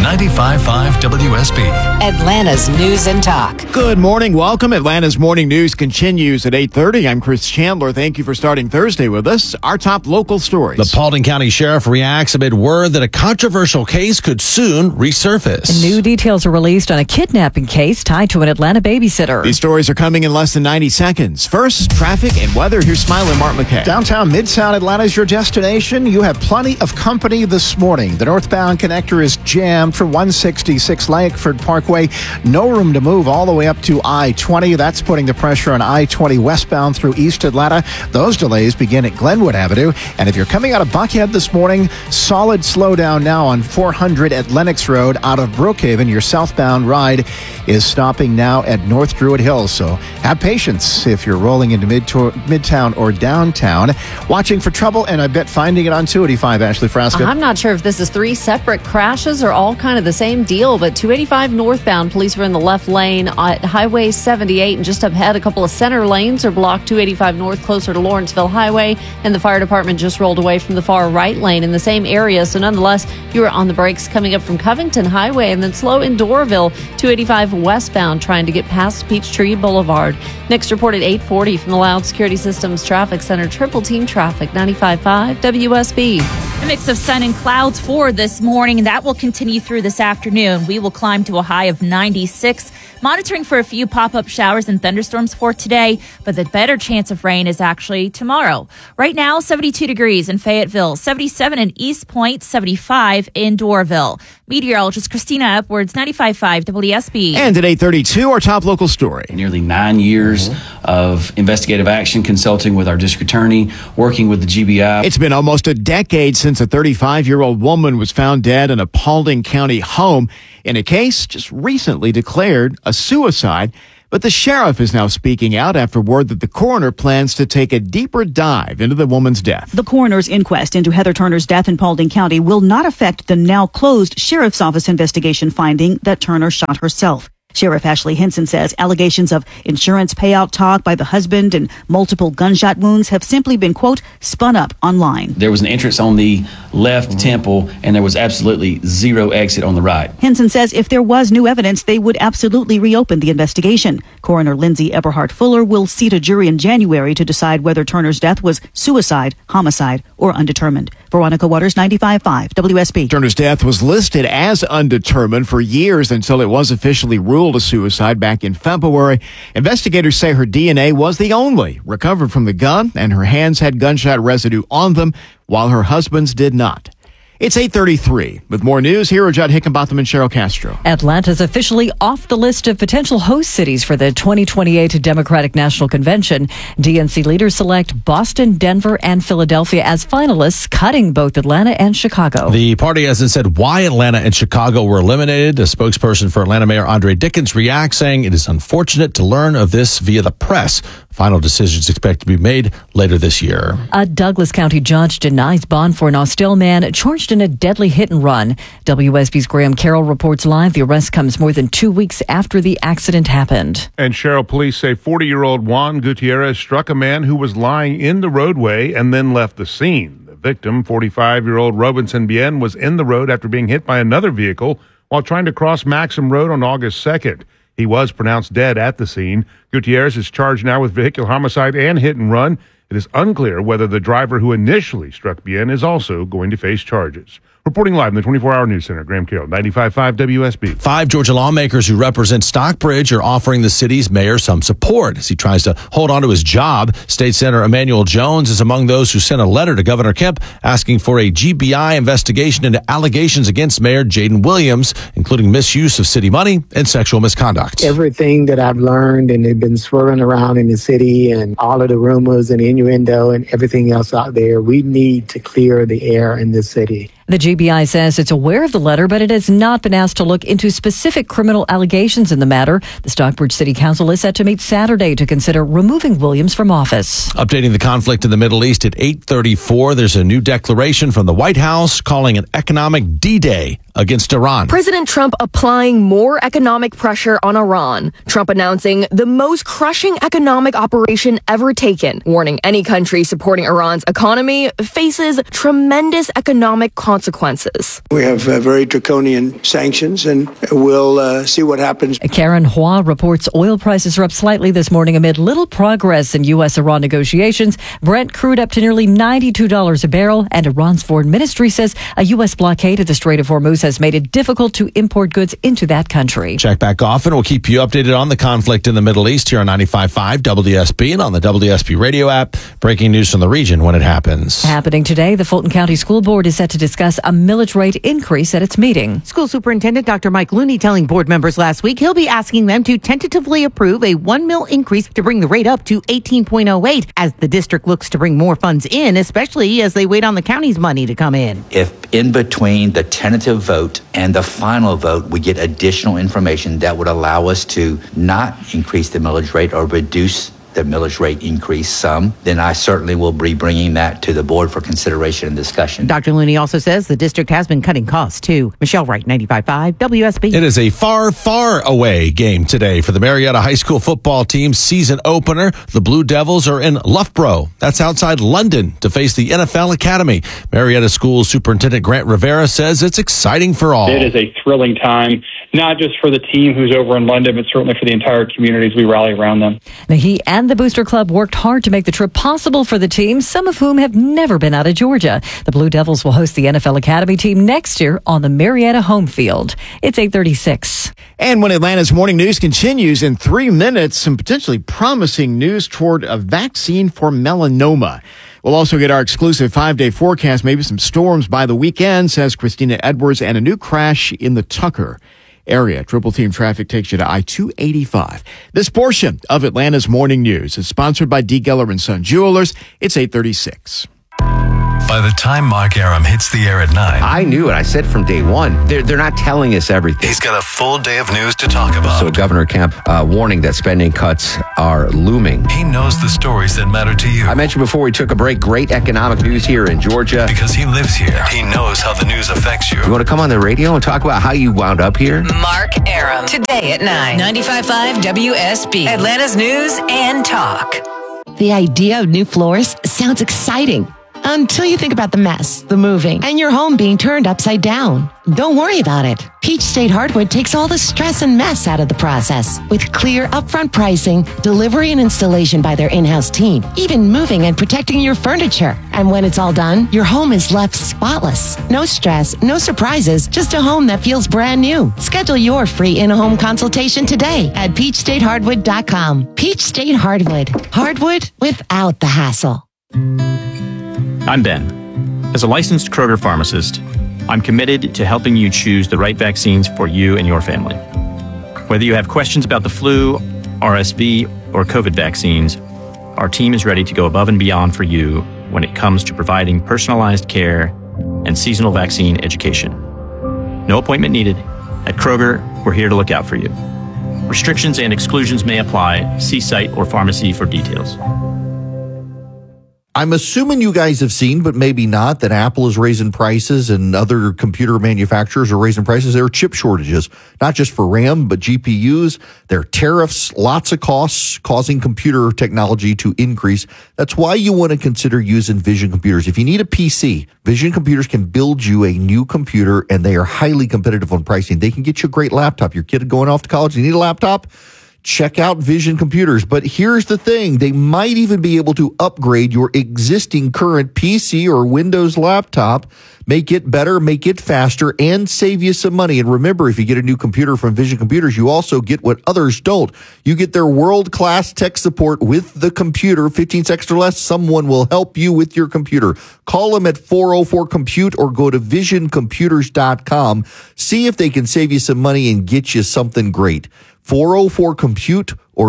95.5 WSB. Atlanta's News and Talk. Good morning. Welcome. Atlanta's Morning News continues at 8:30. I'm Chris Chandler. Thank you for starting Thursday with us. Our top local stories. The Paulding County Sheriff reacts amid word that a controversial case could soon resurface. New details are released on a kidnapping case tied to an Atlanta babysitter. These stories are coming in less than 90 seconds. First, traffic and weather. Here's Smiling Mark McKay. Downtown Midtown Atlanta is your destination. You have plenty of company this morning. The northbound connector is jammed from 166 Langford Parkway. No room to move all the way up to I-20. That's putting the pressure on I-20 westbound through East Atlanta. Those delays begin at Glenwood Avenue. And if you're coming out of Buckhead this morning, solid slowdown now on 400 at Lenox Road out of Brookhaven. Your southbound ride is stopping now at North Druid Hills. So have patience if you're rolling into Midtown or downtown. Watching for trouble and I bet finding it on 285, Ashley Frasca. I'm not sure if this is 3 separate crashes or all kind of the same deal, but 285 northbound, police are in the left lane at Highway 78, and just up ahead, a couple of center lanes are blocked. 285 north closer to Lawrenceville Highway, and the fire department just rolled away from the far right lane in the same area. So nonetheless, you are on the brakes coming up from Covington Highway, and then slow in Doraville, 285 westbound, trying to get past Peachtree Boulevard. Next report at 8:40 from the Loud Security Systems Traffic Center. Triple team traffic, 95.5 WSB. A mix of sun and clouds for this morning, and that will continue through this afternoon. We will climb to a high of 96, monitoring for a few pop-up showers and thunderstorms for today, but the better chance of rain is actually tomorrow. Right now, 72 degrees in Fayetteville, 77 in East Point, 75 in Doraville. Meteorologist Christina Upwards, 95.5 WSB. And at 8:32, our top local story. Nearly 9 years of investigative action, consulting with our district attorney, working with the GBI. It's been almost a decade since a 35-year-old woman was found dead in a Paulding County home in a case just recently declared a suicide. But the sheriff is now speaking out after word that the coroner plans to take a deeper dive into the woman's death. The coroner's inquest into Heather Turner's death in Paulding County will not affect the now closed sheriff's office investigation finding that Turner shot herself. Sheriff Ashley Henson says allegations of insurance payout talk by the husband and multiple gunshot wounds have simply been, quote, spun up online. There was an entrance on the left temple, and there was absolutely zero exit on the right. Henson says if there was new evidence, they would absolutely reopen the investigation. Coroner Lindsay Eberhardt Fuller will seat a jury in January to decide whether Turner's death was suicide, homicide, or undetermined. Veronica Waters, 95.5 WSB. Turner's death was listed as undetermined for years until it was officially ruled a suicide back in February. Investigators say her DNA was the only recovered from the gun, and her hands had gunshot residue on them, while her husband's did not. It's 8:33. With more news, here are Judd Hickenbotham and Cheryl Castro. Atlanta's officially off the list of potential host cities for the 2028 Democratic National Convention. DNC leaders select Boston, Denver, and Philadelphia as finalists, cutting both Atlanta and Chicago. The party hasn't said why Atlanta and Chicago were eliminated. A spokesperson for Atlanta Mayor Andre Dickens reacts, saying it is unfortunate to learn of this via the press. Final decisions expected to be made later this year. A Douglas County judge denies bond for an Austell man charged in a deadly hit and run. WSB's Graham Carroll reports live. The arrest comes more than 2 weeks after the accident happened. And Cheryl, police say 40-year-old Juan Gutierrez struck a man who was lying in the roadway and then left the scene. The victim, 45-year-old Robinson Bien, was in the road after being hit by another vehicle while trying to cross Maxim Road on August 2nd. He was pronounced dead at the scene. Gutierrez is charged now with vehicular homicide and hit and run. It is unclear whether the driver who initially struck Bien is also going to face charges. Reporting live in the 24-hour news center, Graham Carroll, 95.5 WSB. 5 Georgia lawmakers who represent Stockbridge are offering the city's mayor some support as he tries to hold on to his job. State Senator Emmanuel Jones is among those who sent a letter to Governor Kemp asking for a GBI investigation into allegations against Mayor Jaden Williams, including misuse of city money and sexual misconduct. Everything that I've learned and they've been swirling around in the city and all of the rumors and innuendo and everything else out there, we need to clear the air in this city. The GBI says it's aware of the letter, but it has not been asked to look into specific criminal allegations in the matter. The Stockbridge City Council is set to meet Saturday to consider removing Williams from office. Updating the conflict in the Middle East at 8:34, there's a new declaration from the White House calling an economic D-Day against Iran. President Trump applying more economic pressure on Iran. Trump announcing the most crushing economic operation ever taken, warning any country supporting Iran's economy faces tremendous economic consequences. We have very draconian sanctions, and we'll see what happens. Karen Hua reports oil prices are up slightly this morning amid little progress in U.S.-Iran negotiations. Brent crude up to nearly $92 a barrel, and Iran's foreign ministry says a U.S. blockade at the Strait of Hormuz has made it difficult to import goods into that country. Check back often. We'll keep you updated on the conflict in the Middle East here on 95.5 WSB and on the WSB radio app. Breaking news from the region when it happens. Happening today, the Fulton County School Board is set to discuss a millage rate increase at its meeting. School Superintendent Dr. Mike Looney telling board members last week he'll be asking them to tentatively approve a 1 mil increase to bring the rate up to 18.08 as the district looks to bring more funds in, especially as they wait on the county's money to come in. If in between the tentative vote and the final vote, we get additional information that would allow us to not increase the millage rate or reduce the millage rate increase some, then I certainly will be bringing that to the board for consideration and discussion. Dr. Looney also says the district has been cutting costs, too. Michelle Wright, 95.5 WSB. It is a far, far away game today for the Marietta High School football team's season opener. The Blue Devils are in Loughborough. That's outside London to face the NFL Academy. Marietta School Superintendent Grant Rivera says it's exciting for all. It is a thrilling time, not just for the team who's over in London, but certainly for the entire community as we rally around them. Now, he and the Booster Club worked hard to make the trip possible for the team, some of whom have never been out of Georgia. The Blue Devils will host the NFL Academy team next year on the Marietta home field. It's 8:36. And when Atlanta's morning news continues in 3 minutes, some potentially promising news toward a vaccine for melanoma. We'll also get our exclusive 5-day forecast, maybe some storms by the weekend, says Christina Edwards, and a new crash in the Tucker area. Triple Team Traffic takes you to I-285. This portion of Atlanta's morning news is sponsored by D. Geller & Son Jewelers. It's 8:36. By the time Mark Aram hits the air at 9, I knew it. I said from day one, they're not telling us everything. he's got a full day of news to talk about. So Governor Kemp warning that spending cuts are looming. He knows the stories that matter to you. I mentioned before we took a break, great economic news here in Georgia. Because he lives here. He knows how the news affects you. You want to come on the radio and talk about how you wound up here? Mark Aram. Today at 9. 95.5 WSB. Atlanta's News and Talk. The idea of new floors sounds exciting. Until you think about the mess, the moving, and your home being turned upside down. Don't worry about it. Peach State Hardwood takes all the stress and mess out of the process. With clear upfront pricing, delivery and installation by their in-house team, even moving and protecting your furniture. And when it's all done, your home is left spotless. No stress, no surprises, just a home that feels brand new. Schedule your free in-home consultation today at peachstatehardwood.com. Peach State Hardwood. Hardwood without the hassle. I'm Ben. As a licensed Kroger pharmacist, I'm committed to helping you choose the right vaccines for you and your family. Whether you have questions about the flu, RSV, or COVID vaccines, our team is ready to go above and beyond for you when it comes to providing personalized care and seasonal vaccine education. No appointment needed. At Kroger, we're here to look out for you. Restrictions and exclusions may apply. See site or pharmacy for details. I'm assuming you guys have seen, but maybe not, that Apple is raising prices and other computer manufacturers are raising prices. There are chip shortages, not just for RAM, but GPUs. There are tariffs, lots of costs causing computer technology to increase. That's why you want to consider using Vision Computers. If you need a PC, Vision Computers can build you a new computer, and they are highly competitive on pricing. They can get you a great laptop. Your kid going off to college, you need a laptop? Check out Vision Computers. But here's the thing. They might even be able to upgrade your existing current PC or Windows laptop, make it better, make it faster, and save you some money. And remember, if you get a new computer from Vision Computers, you also get what others don't. You get their world-class tech support with the computer. 15 seconds or less, someone will help you with your computer. Call them at 404-COMPUTE or go to visioncomputers.com. See if they can save you some money and get you something great. 404-COMPUTE or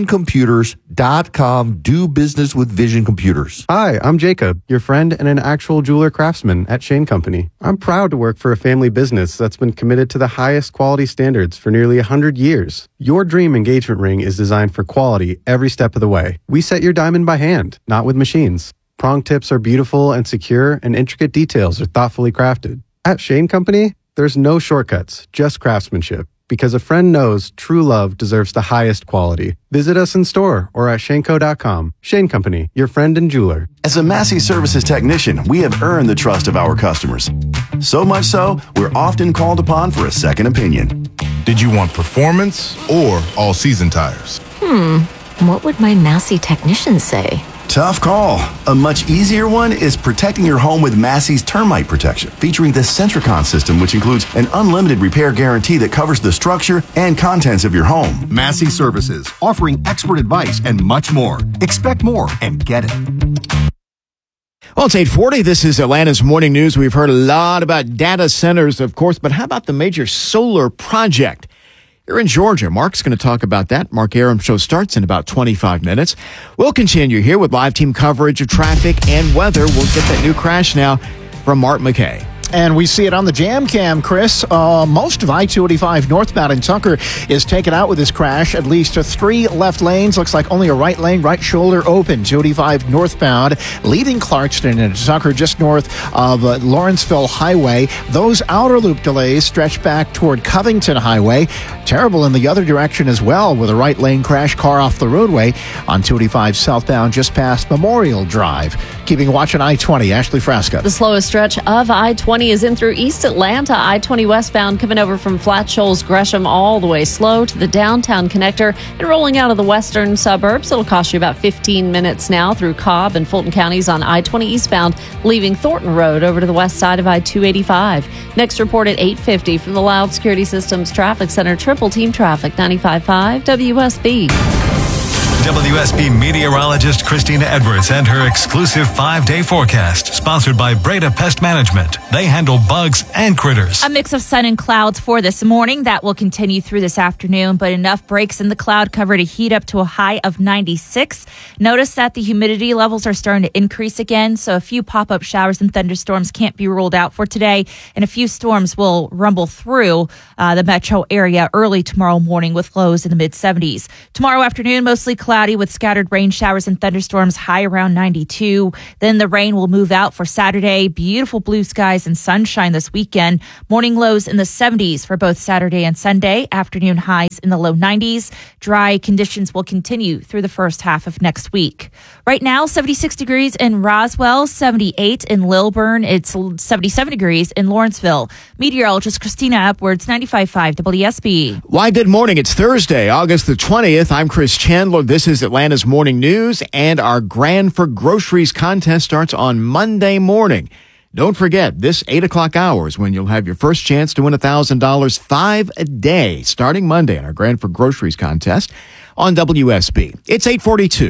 visioncomputers.com. Do business with Vision Computers. Hi, I'm Jacob, your friend and an actual jeweler craftsman at Shane Company. I'm proud to work for a family business that's been committed to the highest quality standards for nearly 100 years. Your dream engagement ring is designed for quality every step of the way. We set your diamond by hand, not with machines. Prong tips are beautiful and secure, and intricate details are thoughtfully crafted. At Shane Company, there's no shortcuts, just craftsmanship. Because a friend knows true love deserves the highest quality. Visit us in store or at shaneco.com. Shane Company, your friend and jeweler. As a Massey Services technician, we have earned the trust of our customers. So much so, we're often called upon for a second opinion. Did you want performance or all-season tires? What would my Massey technician say? Tough call. A much easier one is protecting your home with Massey's termite protection, featuring the Centricon system, which includes an unlimited repair guarantee that covers the structure and contents of your home. Massey Services, offering expert advice and much more. Expect more and get it. Well, it's 8:40. This is Atlanta's Morning News. We've heard a lot about data centers, of course, but how about the major solar project here in Georgia? Mark's going to talk about that. Mark Aram Show starts in about 25 minutes. We'll continue here with live team coverage of traffic and weather. We'll get that new crash now from Mark McKay. And we see it on the Jam Cam, Chris. Most of I-285 northbound in Tucker is taken out with this crash. At least 3 left lanes. Looks like only a right lane, right shoulder open. 285 northbound, leaving Clarkston into Tucker just north of Lawrenceville Highway. Those outer loop delays stretch back toward Covington Highway. Terrible in the other direction as well, with a right lane crash, car off the roadway on 285 southbound just past Memorial Drive. Keeping watch on I-20, Ashley Frasca. The slowest stretch of I-20 is in through East Atlanta. I-20 westbound coming over from Flat Shoals, Gresham, all the way slow to the downtown connector and rolling out of the western suburbs. It'll cost you about 15 minutes now through Cobb and Fulton counties on I-20 eastbound, leaving Thornton Road over to the west side of I-285. Next report at 8:50 from the Loud Security Systems Traffic Center. Triple Team Traffic, 95.5 WSB. WSB meteorologist Christina Edwards and her exclusive 5-day forecast, sponsored by Breda Pest Management. They handle bugs and critters. A mix of sun and clouds for this morning. That will continue through this afternoon, but enough breaks in the cloud cover to heat up to a high of 96. Notice that the humidity levels are starting to increase again, so a few pop-up showers and thunderstorms can't be ruled out for today, and a few storms will rumble through the metro area early tomorrow morning with lows in the mid-70s. Tomorrow afternoon, mostly cloudy with scattered rain showers and thunderstorms, high around 92. Then the rain will move out for Saturday. Beautiful blue skies and sunshine this weekend. Morning lows in the 70s for both Saturday and Sunday. Afternoon highs in the low 90s. Dry conditions will continue through the first half of next week. Right now, 76 degrees in Roswell, 78 in Lilburn. It's 77 degrees in Lawrenceville. Meteorologist Christina Edwards, 95.5 WSB. Why, good morning. It's Thursday, August the 20th. I'm Chris Chandler. This is Atlanta's Morning News, and our Grand for Groceries contest starts on Monday morning. Don't forget, this 8 o'clock hour is when you'll have your first chance to win $1,000 5 a day, starting Monday in our Grand for Groceries contest on WSB. It's 8:42.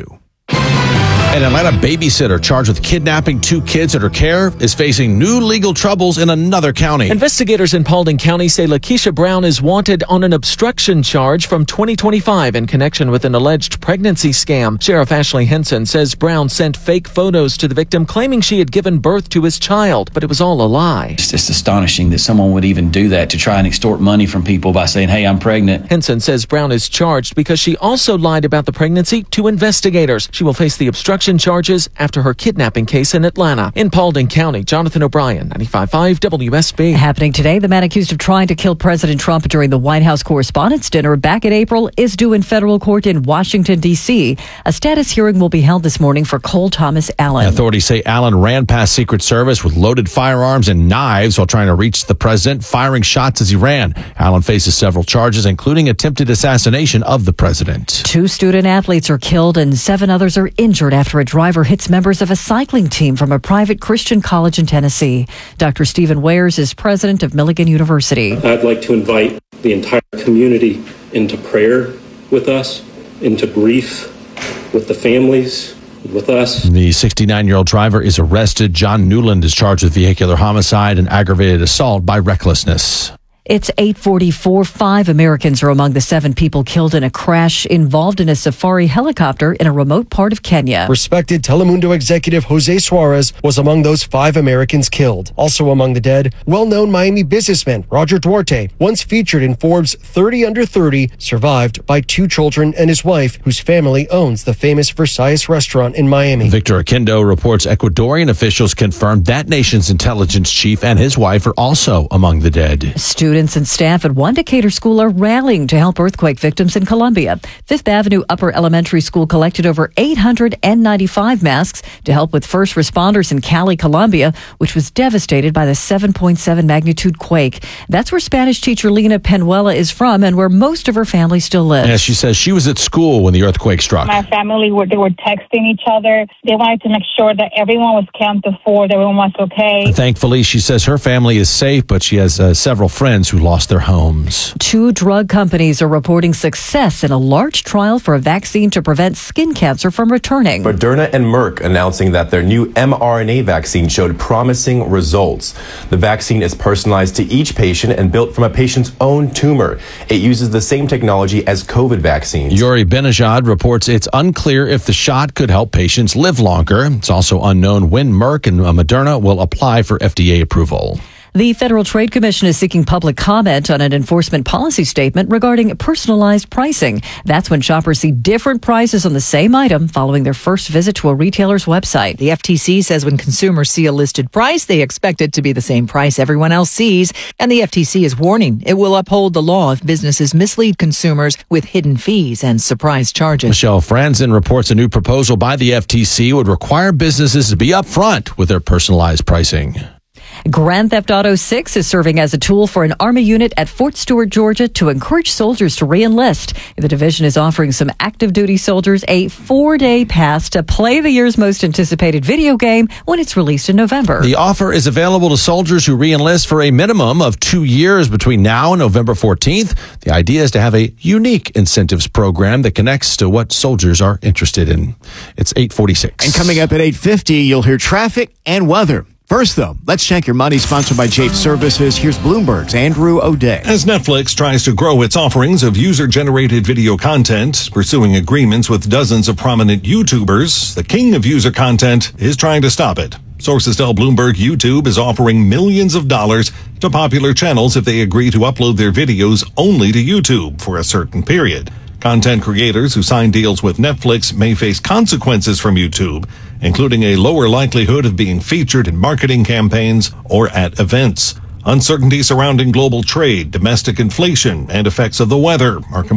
An Atlanta babysitter charged with kidnapping 2 kids at her care is facing new legal troubles in another county. Investigators in Paulding County say Lakeisha Brown is wanted on an obstruction charge from 2025 in connection with an alleged pregnancy scam. Sheriff Ashley Henson says Brown sent fake photos to the victim claiming she had given birth to his child, but it was all a lie. It's just astonishing that someone would even do that, to try and extort money from people by saying, hey, I'm pregnant. Henson says Brown is charged because she also lied about the pregnancy to investigators. She will face the obstruction charges after her kidnapping case in Atlanta. In Paulding County, Jonathan O'Brien, 95.5 WSB. Happening today, the man accused of trying to kill President Trump during the White House Correspondents' Dinner back in April is due in federal court in Washington, D.C. A status hearing will be held this morning for Cole Thomas Allen. Authorities say Allen ran past Secret Service with loaded firearms and knives while trying to reach the president, firing shots as he ran. Allen faces several charges, including attempted assassination of the president. 2 student athletes are killed and 7 others are injured after a driver hits members of a cycling team from a private Christian college in Tennessee. Dr. Stephen Wayers is president of Milligan University. I'd like to invite the entire community into prayer with us, into grief with the families, with us. The 69-year-old driver is arrested. John Newland is charged with vehicular homicide and aggravated assault by recklessness. It's 8:44. 5 Americans are among the 7 people killed in a crash involved in a safari helicopter in a remote part of Kenya. Respected Telemundo executive Jose Suarez was among those 5 Americans killed. Also among the dead, well-known Miami businessman Roger Duarte, once featured in Forbes 30 Under 30, survived by 2 children and his wife, whose family owns the famous Versailles restaurant in Miami. Victor Akindo reports Ecuadorian officials confirmed that nation's intelligence chief and his wife are also among the dead. Students and staff at one Decatur school are rallying to help earthquake victims in Columbia. Fifth Avenue Upper Elementary School collected over 895 masks to help with first responders in Cali, Colombia, which was devastated by the 7.7 magnitude quake. That's where Spanish teacher Lena Penuela is from and where most of her family still lives. Yeah, she says she was at school when the earthquake struck. My family they were texting each other. They wanted to make sure that everyone was counted for, that everyone was okay. Thankfully, she says her family is safe, but she has several friends who lost their homes. 2 drug companies are reporting success in a large trial for a vaccine to prevent skin cancer from returning. Moderna and Merck announcing that their new mRNA vaccine showed promising results. The vaccine is personalized to each patient and built from a patient's own tumor. It uses the same technology as COVID vaccines. Yuri Benajad reports it's unclear if the shot could help patients live longer. It's also unknown when Merck and Moderna will apply for FDA approval. The Federal Trade Commission is seeking public comment on an enforcement policy statement regarding personalized pricing. That's when shoppers see different prices on the same item following their first visit to a retailer's website. The FTC says when consumers see a listed price, they expect it to be the same price everyone else sees. And the FTC is warning it will uphold the law if businesses mislead consumers with hidden fees and surprise charges. Michelle Franzen reports a new proposal by the FTC would require businesses to be upfront with their personalized pricing. Grand Theft Auto 6 is serving as a tool for an Army unit at Fort Stewart, Georgia, to encourage soldiers to re-enlist. The division is offering some active duty soldiers a 4-day pass to play the year's most anticipated video game when it's released in November. The offer is available to soldiers who re-enlist for a minimum of 2 years between now and November 14th. The idea is to have a unique incentives program that connects to what soldiers are interested in. It's 8:46. And coming up at 8:50, you'll hear traffic and weather. First, though, let's check your money, sponsored by Jape Services. Here's Bloomberg's Andrew O'Day. As Netflix tries to grow its offerings of user-generated video content, pursuing agreements with dozens of prominent YouTubers, the king of user content is trying to stop it. Sources tell Bloomberg YouTube is offering millions of dollars to popular channels if they agree to upload their videos only to YouTube for a certain period. Content creators who sign deals with Netflix may face consequences from YouTube, including a lower likelihood of being featured in marketing campaigns or at events. Uncertainty surrounding global trade, domestic inflation, and effects of the weather are